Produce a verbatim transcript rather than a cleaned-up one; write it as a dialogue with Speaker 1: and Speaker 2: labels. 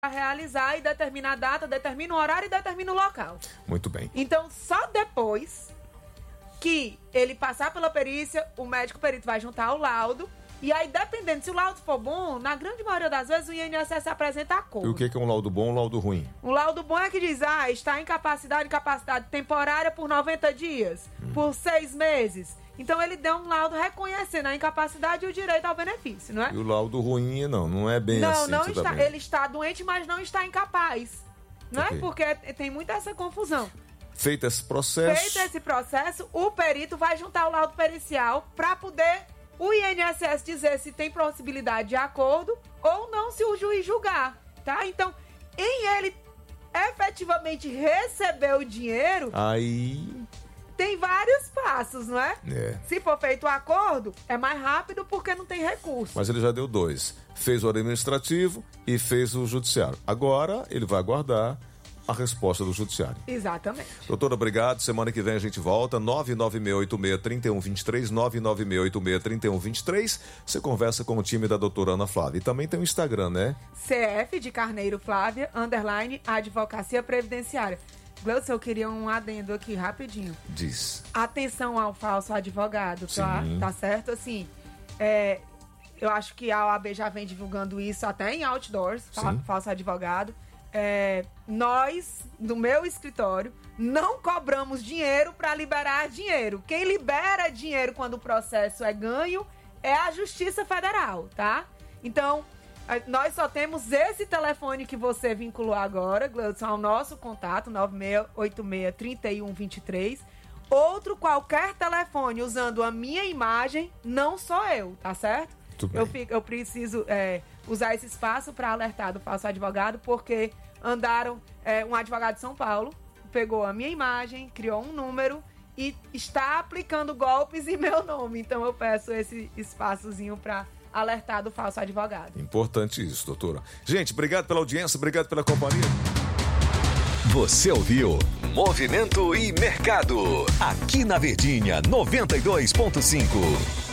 Speaker 1: a realizar e determina a data, determina o horário e determina o local.
Speaker 2: Muito bem.
Speaker 1: Então, só depois que ele passar pela perícia, o médico perito vai juntar o laudo. E aí, dependendo, se o laudo for bom, na grande maioria das vezes o I N S S apresenta acordo.
Speaker 2: E o que é um laudo bom e um laudo ruim?
Speaker 1: Um laudo bom é que diz, ah, está em capacidade, incapacidade temporária por noventa dias, hum. por seis meses. Então, ele deu um laudo reconhecendo a incapacidade e o direito ao benefício, não é?
Speaker 2: E o laudo ruim, não, não é bem
Speaker 1: não,
Speaker 2: assim.
Speaker 1: Não, não
Speaker 2: está.
Speaker 1: Ele está doente, mas não está incapaz. Não okay. é? Porque tem muita essa confusão.
Speaker 2: Feito esse processo...
Speaker 1: Feito esse processo, o perito vai juntar o laudo pericial para poder... o I N S S dizer se tem possibilidade de acordo ou não, se o juiz julgar, tá? Então, em ele efetivamente receber o dinheiro,
Speaker 2: aí
Speaker 1: tem vários passos, não é?
Speaker 2: É.
Speaker 1: Se for feito o acordo, é mais rápido porque não tem recurso.
Speaker 2: Mas ele já deu dois. Fez o administrativo e fez o judiciário. Agora, ele vai aguardar a resposta do judiciário.
Speaker 1: Exatamente.
Speaker 2: Doutora, obrigado. Semana que vem a gente volta. nove nove seis oito seis, três um dois três, nove nove seis oito seis, três um dois três. Você conversa com o time da doutora Ana Flávia. E também tem o Instagram, né?
Speaker 1: C F de Carneiro Flávia, underline, Advocacia Previdenciária. Gleudson, eu queria um adendo aqui, rapidinho.
Speaker 2: Diz.
Speaker 1: Atenção ao falso advogado, tá?
Speaker 2: Sim.
Speaker 1: Tá certo? Assim, é, eu acho que a O A B já vem divulgando isso até em outdoors, tá? Falso advogado. É, nós, no meu escritório, não cobramos dinheiro para liberar dinheiro. Quem libera dinheiro quando o processo é ganho é a Justiça Federal, tá? Então, nós só temos esse telefone que você vinculou agora, Gleudson, ao nosso contato, nove seis oito seis, três um dois três. Outro qualquer telefone usando a minha imagem, não sou eu, tá certo? Eu, fico, eu preciso é, usar esse espaço para alertar do falso advogado, porque andaram, é, um advogado de São Paulo pegou a minha imagem, criou um número e está aplicando golpes em meu nome. Então eu peço esse espaçozinho para alertar do falso advogado.
Speaker 2: Importante isso, doutora. Gente, obrigado pela audiência, obrigado pela companhia.
Speaker 3: Você ouviu Movimento e Mercado, aqui na Verdinha noventa e dois ponto cinco.